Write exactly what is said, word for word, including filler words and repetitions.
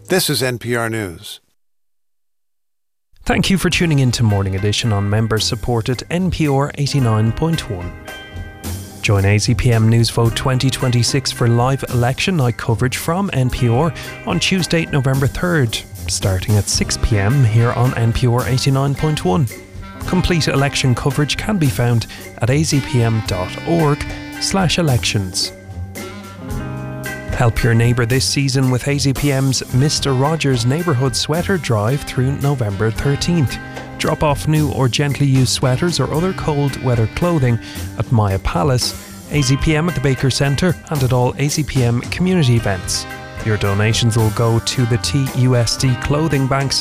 This is N P R News. Thank you for tuning in to Morning Edition on member-supported N P R eighty-nine point one. Join A Z P M Newsvote twenty twenty-six for live election night coverage from N P R on Tuesday, November third, starting at six p m here on N P R eighty-nine point one. Complete election coverage can be found at azpm.org slash elections. Help your neighbour this season with A Z P M's Mister Rogers Neighbourhood Sweater Drive through November thirteenth. Drop off new or gently used sweaters or other cold weather clothing at Maya Palace, A Z P M at the Baker Centre and at all A Z P M community events. Your donations will go to the T U S D clothing banks